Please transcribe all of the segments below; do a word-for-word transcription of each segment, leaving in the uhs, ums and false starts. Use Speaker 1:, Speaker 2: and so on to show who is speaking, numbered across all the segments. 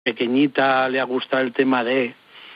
Speaker 1: pequeñita le ha gustado el tema de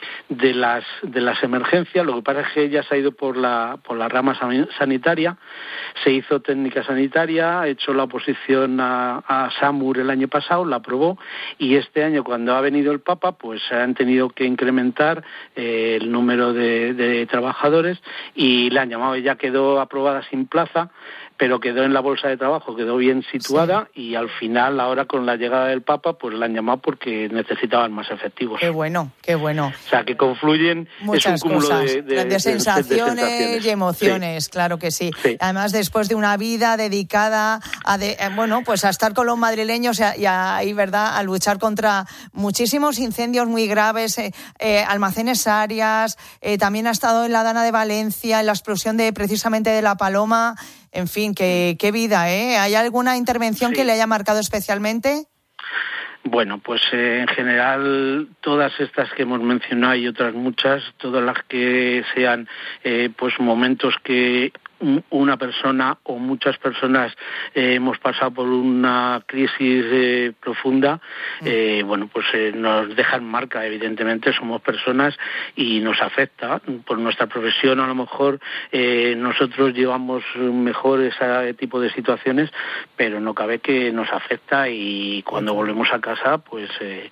Speaker 1: de las de las emergencias. Lo que pasa es que ella se ha ido por la por la rama sanitaria, se hizo técnica sanitaria, ha hecho la oposición a, a SAMUR el año pasado, la aprobó, y este año, cuando ha venido el Papa, pues han tenido que incrementar eh, el número de, de trabajadores y la han llamado. Ella quedó aprobada sin plaza, pero quedó en la bolsa de trabajo, quedó bien situada, sí. Y al final, ahora con la llegada del Papa, pues la han llamado porque necesitaban más efectivos.
Speaker 2: Qué bueno, qué bueno.
Speaker 1: O sea, que confluyen,
Speaker 2: muchas
Speaker 1: es un cúmulo
Speaker 2: cosas,
Speaker 1: de, de,
Speaker 2: de, sensaciones
Speaker 1: de, de sensaciones
Speaker 2: y emociones, sí. Claro que sí. sí. Además, después de una vida dedicada a, de, eh, bueno, pues a estar con los madrileños y, a, y ahí, ¿verdad?, a luchar contra muchísimos incendios muy graves, eh, eh, almacenes Arias, eh, también ha estado en la Dana de Valencia, en la explosión de precisamente de La Paloma. En fin, qué, qué vida, ¿eh? ¿Hay alguna intervención sí. que le haya marcado especialmente?
Speaker 1: Bueno, pues eh, en general todas estas que hemos mencionado y otras muchas, todas las que sean eh, pues momentos que una persona o muchas personas eh, hemos pasado por una crisis eh, profunda, eh, bueno, pues eh, nos dejan marca. Evidentemente somos personas y nos afecta. Por nuestra profesión, a lo mejor eh, nosotros llevamos mejor ese tipo de situaciones, pero no cabe que nos afecta, y cuando volvemos a casa, pues eh,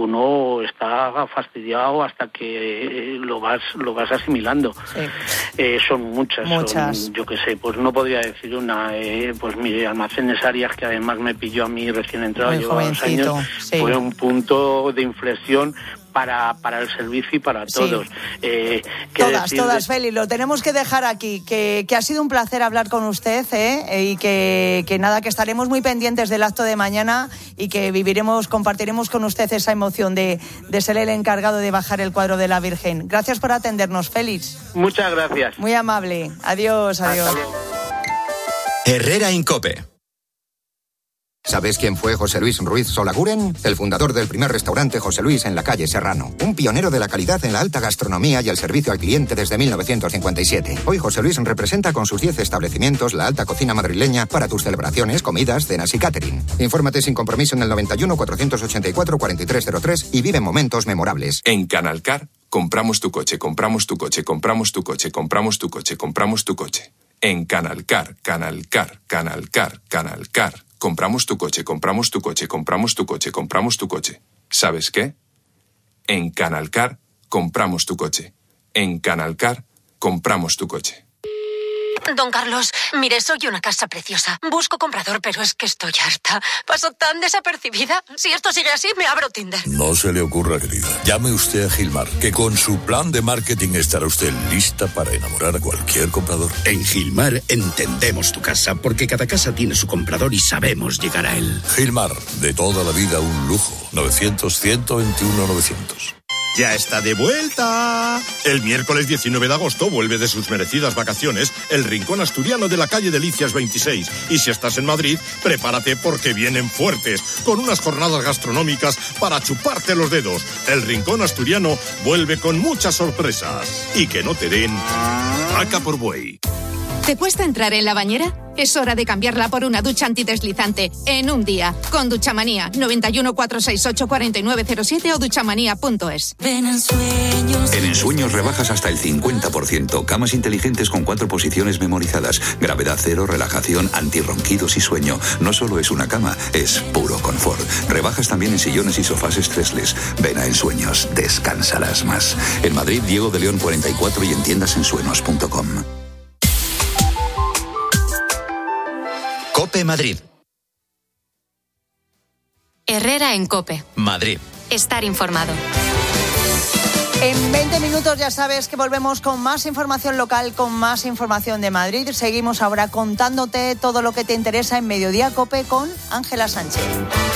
Speaker 1: uno está fastidiado hasta que eh, lo vas lo vas asimilando. Sí. Eh, son muchas,
Speaker 2: muchas.
Speaker 1: Son, yo qué sé, pues no podría decir una, eh, pues mi almacenes Arias, que además me pilló a mí recién entrado, llevaba dos años, sí. Fue un punto de inflexión para para el servicio y para todos.
Speaker 2: Sí.
Speaker 1: Eh,
Speaker 2: todas, todas, de... Félix, lo tenemos que dejar aquí, que, que ha sido un placer hablar con usted, ¿eh? Y que, que nada, que estaremos muy pendientes del acto de mañana y que viviremos, compartiremos con usted esa emoción de, de ser el encargado de bajar el cuadro de la Virgen. Gracias por atendernos, Félix.
Speaker 1: Muchas gracias.
Speaker 2: Muy amable. Adiós, adiós.
Speaker 3: Herrera en COPE.
Speaker 4: ¿Sabes quién fue José Luis Ruiz Solaguren? El fundador del primer restaurante José Luis en la calle Serrano. Un pionero de la calidad en la alta gastronomía y el servicio al cliente desde mil novecientos cincuenta y siete. Hoy José Luis representa con sus diez establecimientos la alta cocina madrileña para tus celebraciones, comidas, cenas y catering. Infórmate sin compromiso en el noventa y uno, cuatrocientos ochenta y cuatro, cuarenta y tres cero tres y vive momentos memorables.
Speaker 3: En Canalcar, compramos tu coche, compramos tu coche, compramos tu coche, compramos tu coche, compramos tu coche. En Canalcar, Canalcar, Canalcar, Canalcar. Compramos tu coche, compramos tu coche, compramos tu coche, compramos tu coche. ¿Sabes qué? En Canalcar, compramos tu coche. En Canalcar, compramos tu coche.
Speaker 5: Don Carlos, mire, soy una casa preciosa. Busco comprador, pero es que estoy harta. Paso tan desapercibida. Si esto sigue así, me abro Tinder.
Speaker 6: No se le ocurra, querida. Llame usted a Gilmar, que con su plan de marketing estará usted lista para enamorar a cualquier comprador.
Speaker 7: En Gilmar entendemos tu casa, porque cada casa tiene su comprador y sabemos llegar a él.
Speaker 6: Gilmar, de toda la vida un lujo. novecientos, ciento veintiuno, novecientos.
Speaker 8: ¡Ya está de vuelta! El miércoles diecinueve de agosto vuelve de sus merecidas vacaciones el Rincón Asturiano de la calle Delicias veintiséis. Y si estás en Madrid, prepárate porque vienen fuertes, con unas jornadas gastronómicas para chuparte los dedos. El Rincón Asturiano vuelve con muchas sorpresas. Y que no te den vaca por buey.
Speaker 9: ¿Te cuesta entrar en la bañera? Es hora de cambiarla por una ducha antideslizante en un día. Con Duchamanía, noventa y uno, cuatrocientos sesenta y ocho, cuarenta y nueve cero siete o duchamanía punto es.
Speaker 10: Ven en Sueños.
Speaker 11: En Ensueños rebajas hasta el cincuenta por ciento. Camas inteligentes con cuatro posiciones memorizadas. Gravedad cero, relajación, antirronquidos y sueño. No solo es una cama, es puro confort. Rebajas también en sillones y sofás stressless. Ven a Ensueños, descansarás más. En Madrid, Diego de León cuarenta y cuatro y en tiendas ensueños punto com.
Speaker 3: COPE Madrid.
Speaker 5: Herrera en COPE.
Speaker 3: Madrid.
Speaker 5: Estar informado.
Speaker 2: En veinte minutos ya sabes que volvemos con más información local, con más información de Madrid. Seguimos ahora contándote todo lo que te interesa en Mediodía COPE con Ángela Sánchez.